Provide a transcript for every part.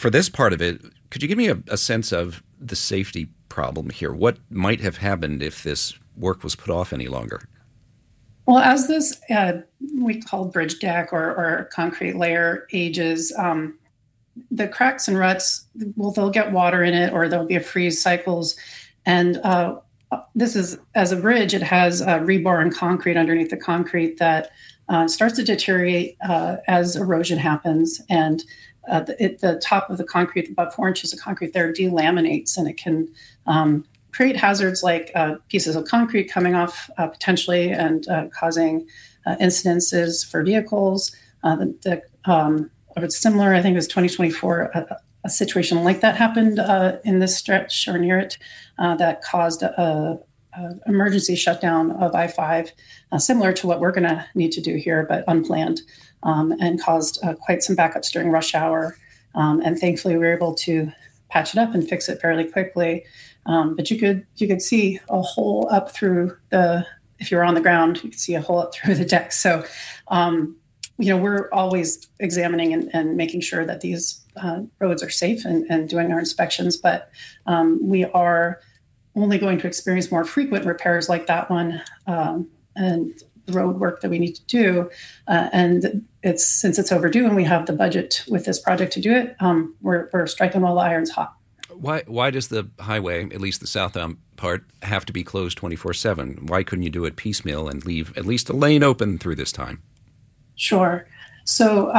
For this part of it, could you give me a sense of the safety problem here? What might have happened if this work was put off any longer? Well, as this we call bridge deck or concrete layer ages, the cracks and ruts, well, they'll get water in it or there'll be a freeze cycles. And this is, as a bridge, it has rebar and concrete underneath the concrete that starts to deteriorate as erosion happens. And the top of the concrete, about 4 inches of concrete there, delaminates, and it can create hazards like pieces of concrete coming off potentially and causing incidences for vehicles. It's similar, I think it was 2024, a situation like that happened in this stretch or near it that caused a emergency shutdown of I-5, similar to what we're going to need to do here, but unplanned, and caused quite some backups during rush hour. And thankfully, we were able to patch it up and fix it fairly quickly. But you could see a hole up through if you were on the ground, you could see a hole up through the deck. So, we're always examining and making sure that these roads are safe and doing our inspections. But we are only going to experience more frequent repairs like that one and the road work that we need to do. And since it's overdue and we have the budget with this project to do it, we're striking while the iron's hot. Why does the highway, at least the southbound part, have to be closed 24/7? Why couldn't you do it piecemeal and leave at least a lane open through this time? Sure. So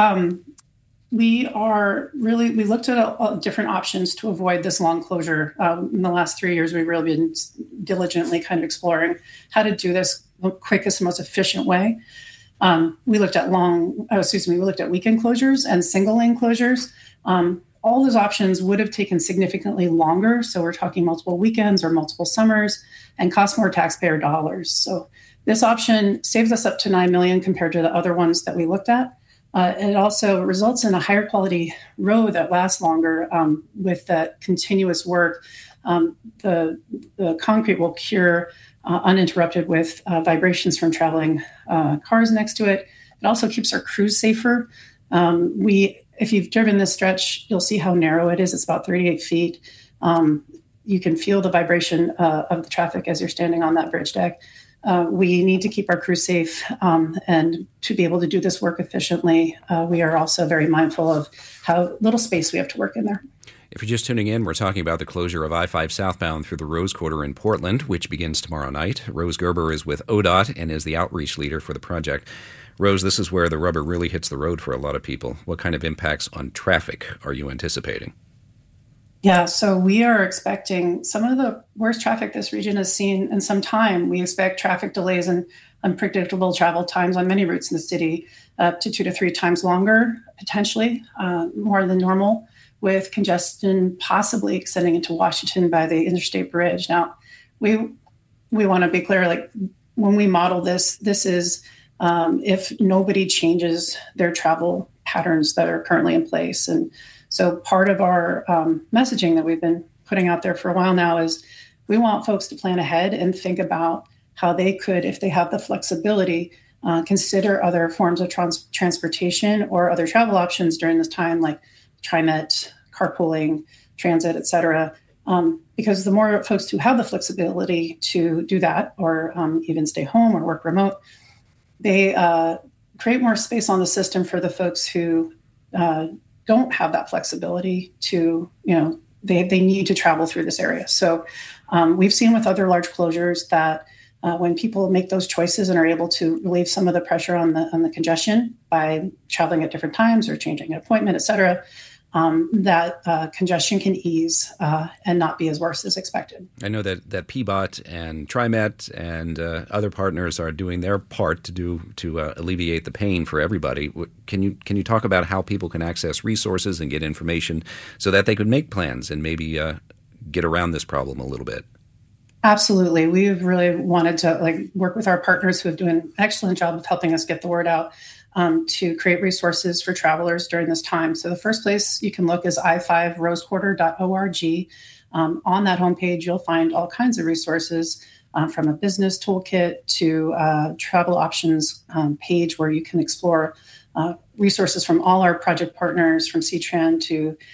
we looked at different options to avoid this long closure. In the last 3 years, we've really been diligently kind of exploring how to do this the quickest, most efficient way. We looked at weekend closures and single lane closures. All those options would have taken significantly longer. So we're talking multiple weekends or multiple summers and cost more taxpayer dollars. So this option saves us up to $9 million compared to the other ones that we looked at. It also results in a higher quality road that lasts longer with that continuous work. The concrete will cure uninterrupted with vibrations from traveling cars next to it. It also keeps our crews safer. If you've driven this stretch, you'll see how narrow it is. It's about 38 feet. You can feel the vibration of the traffic as you're standing on that bridge deck. We need to keep our crews safe, and to be able to do this work efficiently, we are also very mindful of how little space we have to work in there. If you're just tuning in, we're talking about the closure of I-5 southbound through the Rose Quarter in Portland, which begins tomorrow night. Rose Gerber is with ODOT and is the outreach leader for the project. Rose, this is where the rubber really hits the road for a lot of people. What kind of impacts on traffic are you anticipating? Yeah, so we are expecting some of the worst traffic this region has seen in some time. We expect traffic delays and unpredictable travel times on many routes in the city, up to 2 to 3 times longer, potentially more than normal, with congestion possibly extending into Washington by the Interstate Bridge. Now, we want to be clear, like when we model this is if nobody changes their travel patterns that are currently in place. And so part of our messaging that we've been putting out there for a while now is we want folks to plan ahead and think about how they could, if they have the flexibility, consider other forms of transportation or other travel options during this time, like TriMet, carpooling, transit, et cetera. Because the more folks who have the flexibility to do that or even stay home or work remote, they create more space on the system for the folks who don't have that flexibility to, they need to travel through this area. So we've seen with other large closures that when people make those choices and are able to relieve some of the pressure on the congestion by traveling at different times or changing an appointment, et cetera, that congestion can ease and not be as worse as expected. I know that PBOT and TriMet and other partners are doing their part to alleviate the pain for everybody. Can you talk about how people can access resources and get information so that they could make plans and maybe get around this problem a little bit? Absolutely. We've really wanted to work with our partners who have done an excellent job of helping us get the word out to create resources for travelers during this time. So the first place you can look is i5rosequarter.org. On that homepage, you'll find all kinds of resources from a business toolkit to travel options page where you can explore resources from all our project partners, from CTRAN to